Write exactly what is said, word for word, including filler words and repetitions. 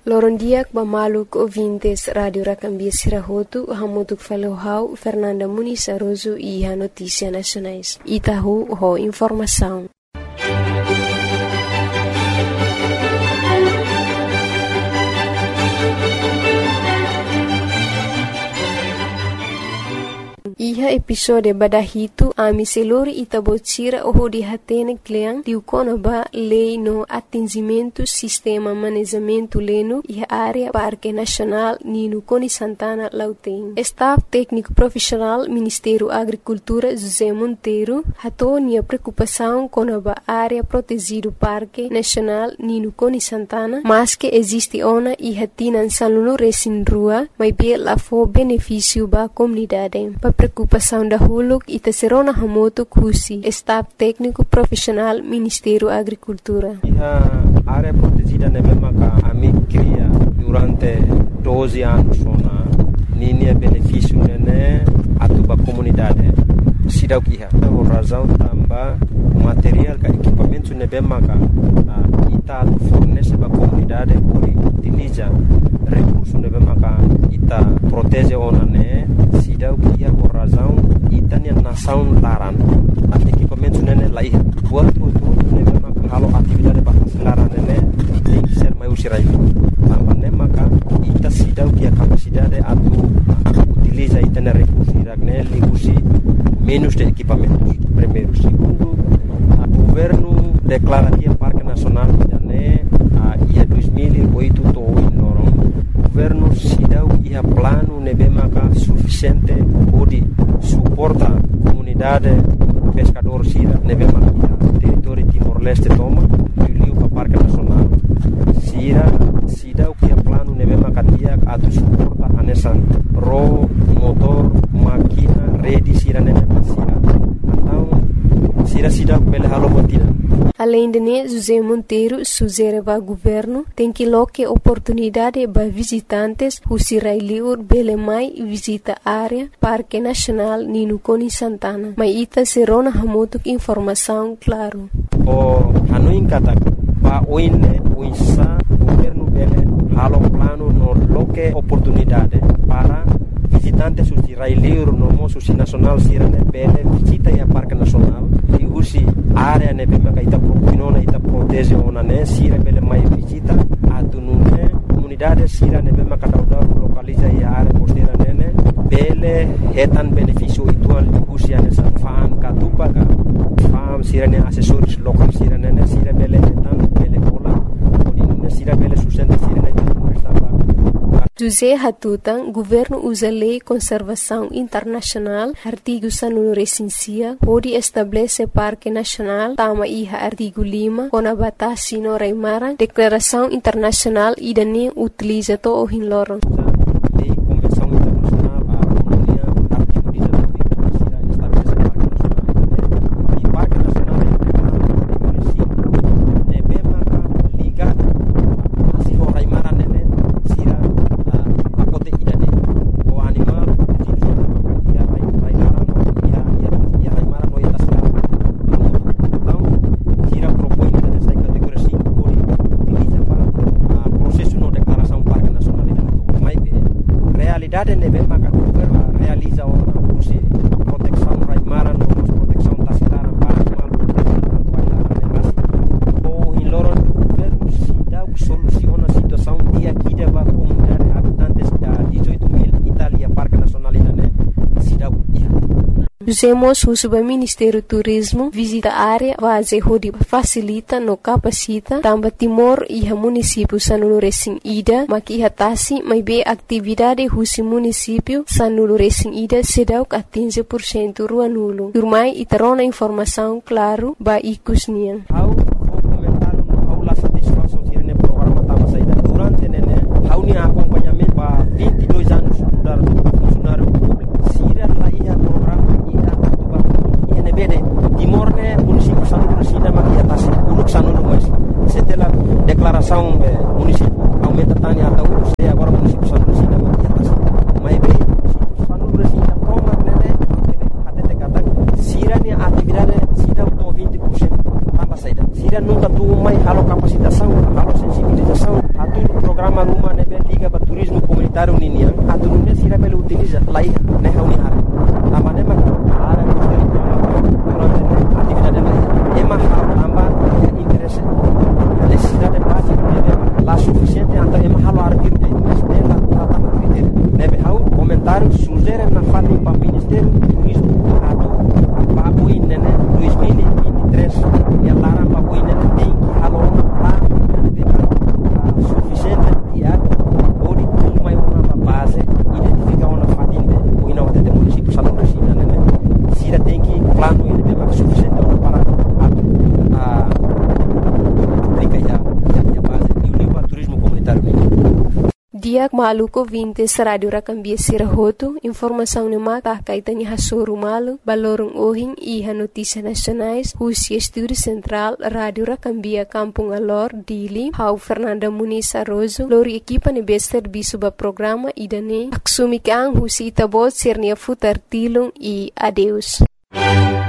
Lorondiak bamaluk ouvintes Rádio Racambia Sirahotu, hamutuk falohau Fernanda Muniz Aroso e a Notícia Nacionais. Itahu ho informação. Iha episode badahitu ami selori itabotira oho di hatene kleang diukono ba lei no atingimento sistema manejamento leno iha área Parque Nacional Nino Coni Santana Lauteng. Staff técnico profissional Ministério Agricultura José Monteiro hatonia preocupação com a área protegido Parque Nacional Nino Coni Santana, mas que existe ona iha tinan saluno resin rua, mas bem lá for benefício ba comunidade. Pa preocupação da huluk ita serona hamoto kusi staff técnico profissional Ministério Agricultura. A área protegida na mesma que a mim cria durante doze anos na ninha benefício né a tua comunidade. Sidau kiha. Por razão também material que equipamento na mesma que ita fornece para a comunidade por utiliza recursos na mesma que ita protege ona né. Sidau kiha por razão ita nia nação laran. At equipamento né lá ia. Buat tudo na mesma que halo atividade para laran né tem que ser mais usirai. Também né maka ita sidau kiha capacidade atu utiliza ita na recursos né ligusi menos de equipamentos. Primeiro, segundo, o governo declara que o Parque Nacional né a ia dois mil e oito to in Lorong. O governo sidau ia plano nebemaka suficiente pode suportar comunidade pescador sira nebemaka território Timor-Leste toma viu para Parque Nacional. Sira sidau ia plano nebemaka dia atu suporta anesan ro motor máquina rede sira nebemaka sira. Então sira sidau pele halo botina. Além de ne, José Monteiro sugere ao governo tem que loque oportunidade para visitantes who sirai liur bele mai visita área Parque Nacional Nino Coni Santana. Mas ita serona hamotuk informação claro. O hanuin kata pa oine uisa governo bele halo plano no loque oportunidade para visitantes who sirai liur no mo susi nacional sirane bele visita ya Parque Nacional e usi área ne bema ka ita propinona ita protege ona ne sira bele mai visita atunune comunidade sira ne bema ka dauda localiza ya área costeira nene bele hetan benefício ituan usi ane sa faan ka tupa ka fam sira ne assessores local sira nene sira bele hetan bele pola odine sira bele sustenta sira ne estava José Hatutan, governo usa lei conservação internacional, artigo sanu recensia, pode estabelecer Parque Nacional, tama iha artigo lima, com a batasi no Raimara, declaração internacional e dane utiliza to o hinloron. Lei convenção internacional a comunidade artigo dezenove estabelece Parque Nacional e Parque Nacional é bema ligado assim o Raimara nene sira realidade ne bem maka realiza ona usi proteção raimara no proteção tasilara para animal o in loro governo si dá soluciona a situação e aqui deva comunidade habitantes da dezoito mil Itália Parque Nacional né si dá Usemos o Subministério Turismo visita a área base hodi facilita no capacita tamba Timor e a município Sanulu Resin Ida maki hatasi mai be atividade husi município Sanulu Resin Ida sedau ka quinze por cento ruanulo. Turmai itarona informação claro ba ikusnian. How comentar how la satisfação sirene programa tava saída durante nene how ni acompanhamento ba vinte e dois anos mudar funcionário público. Sira lá ia programa Timor ne município Sanulu Resina maki atas uluk Sanulu mas setelah declaração município aumenta tani atau se agora município Sanulu Resina maki atas mai be Sanulu Resina toma nene até te kata sira ni atividade sira to vinte por cento tambah saída sira nunca tu mai halo capacitação halo sensibilização atu programa Carmen. Dia maluco vintes Radio Rakambia Sirahoto, informação no mata kaitani hasoro malo, balorong ohin iha notícias nacionais, Rússia Estúdio Central, Radio Rakambia Kampung Alor, Dili, Hau Fernanda Muniz Arrozo, lori equipa ne bester bisuba programa idane, aksumikang Rússia Itabot Sernia Futar Tilung e adeus.